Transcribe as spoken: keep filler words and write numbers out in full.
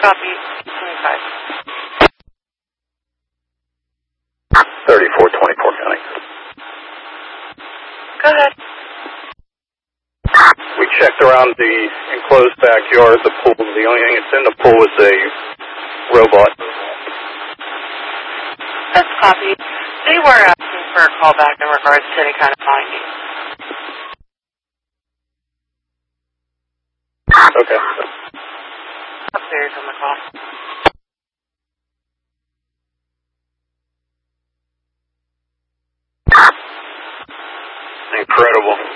Copy. twenty-five. thirty-four twenty-four county. Go ahead. We checked around the enclosed backyard, the pool. The only thing that's in the pool is a robot. That's copy. They were asking for a call back in regards to any kind of findings. Okay. Upstairs on the call. Incredible.